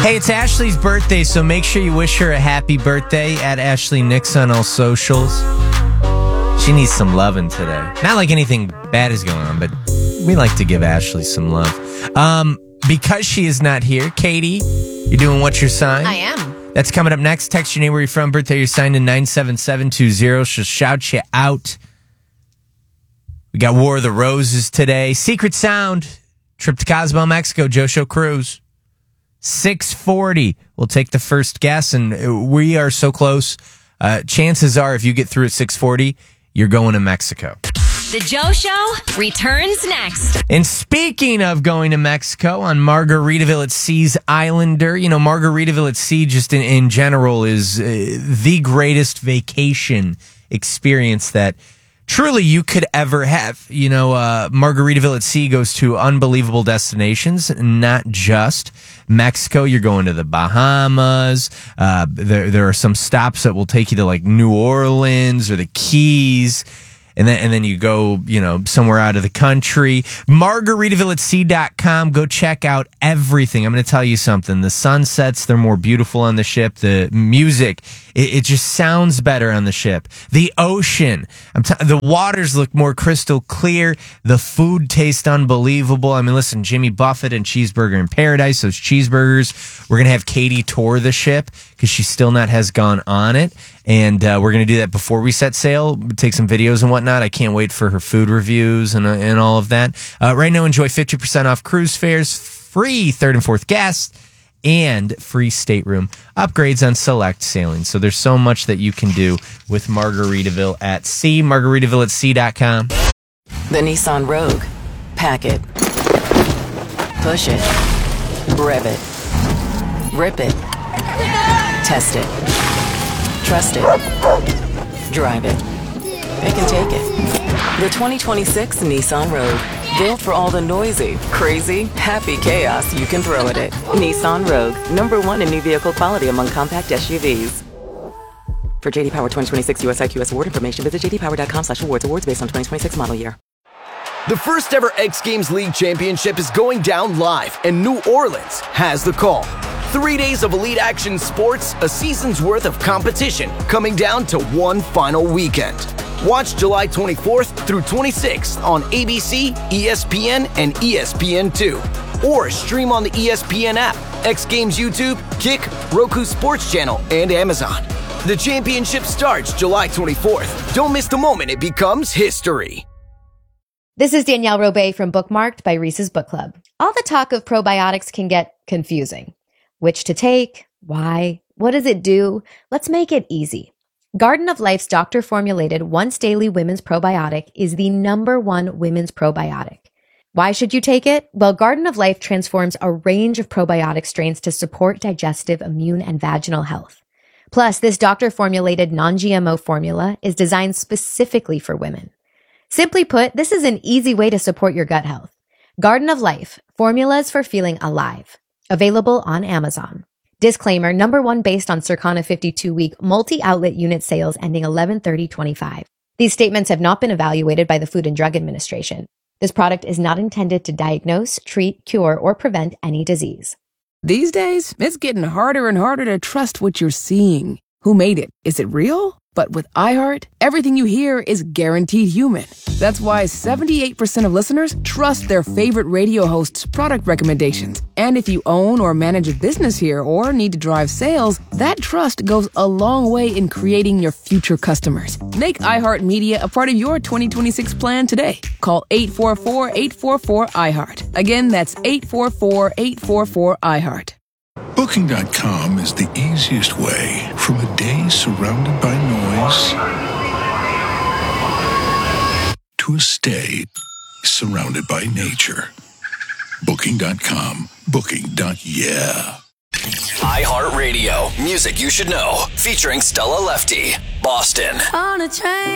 Hey, it's Ashley's birthday, so make sure you wish her a happy birthday at Ashley Nix on all socials. She needs some loving today. Not like anything bad is going on, but we like to give Ashley some love. Because she is not here, Katie, you're doing What's Your Sign? I am. That's coming up next. Text your name, where you're from, birthday, your sign to 97720. She'll shout you out. We got War of the Roses today. Secret Sound. Trip to Cozumel, Mexico. Joshua Cruz. 6:40. We'll take the first guess, and we are so close. Chances are, if you get through at 6:40, you're going to Mexico. The Joe Show returns next. And speaking of going to Mexico, on Margaritaville at Sea's Islander, you know, Margaritaville at Sea just in general is the greatest vacation experience that truly you could ever have. You know, Margaritaville at Sea goes to unbelievable destinations, not just Mexico. You're going to the Bahamas. There are some stops that will take you to like New Orleans or the Keys. And then you go, you know, somewhere out of the country. MargaritaVilleAtSea.com. Go check out everything. I'm going to tell you something. The sunsets, they're more beautiful on the ship. The music, it just sounds better on the ship. The ocean, the waters look more crystal clear. The food tastes unbelievable. I mean, listen, Jimmy Buffett and Cheeseburger in Paradise, those cheeseburgers. We're going to have Katie tour the ship because she still not has gone on it. And we're going to do that before we set sail, take some videos and whatnot. I can't wait for her food reviews and all of that. Right now, enjoy 50% off cruise fares, free third and fourth guests, and free stateroom upgrades on select sailings. So there's so much that you can do with Margaritaville at Sea. MargaritaVilleAtSea.com. The Nissan Rogue. Pack it. Push it. Rev it. Rip it. Test it. Trust it. Drive it. Pick and take it. The 2026 Nissan Rogue. Built for all the noisy, crazy, happy chaos you can throw at it. Nissan Rogue. #1 in new vehicle quality among compact SUVs. For JD Power 2026 US IQS award information, visit jdpower.com/awards. Awards based on 2026 model year. The first ever X Games League Championship is going down live, and New Orleans has the call. 3 days of elite action sports, a season's worth of competition, coming down to one final weekend. Watch July 24th through 26th on ABC, ESPN, and ESPN2. Or stream on the ESPN app, X Games YouTube, Kick, Roku Sports Channel, and Amazon. The championship starts July 24th. Don't miss the moment it becomes history. This is Danielle Robay from Bookmarked by Reese's Book Club. All the talk of probiotics can get confusing. Which to take? Why? What does it do? Let's make it easy. Garden of Life's doctor-formulated once-daily women's probiotic is the #1 women's probiotic. Why should you take it? Well, Garden of Life transforms a range of probiotic strains to support digestive, immune, and vaginal health. Plus, this doctor-formulated non-GMO formula is designed specifically for women. Simply put, this is an easy way to support your gut health. Garden of Life, formulas for feeling alive. Available on Amazon. Disclaimer, #1 based on Circana 52-week multi-outlet unit sales ending 11/30/25. These statements have not been evaluated by the Food and Drug Administration. This product is not intended to diagnose, treat, cure, or prevent any disease. These days, it's getting harder and harder to trust what you're seeing. Who made it? Is it real? But with iHeart, everything you hear is guaranteed human. That's why 78% of listeners trust their favorite radio host's product recommendations. And if you own or manage a business here or need to drive sales, that trust goes a long way in creating your future customers. Make iHeartMedia a part of your 2026 plan today. Call 844-844-iHeart. Again, that's 844-844-iHeart. Booking.com is the easiest way from a day surrounded by noise to a stay surrounded by nature. Booking.com. Booking.yeah. iHeartRadio. Music you should know. Featuring Stella Lefty. Boston. On a train.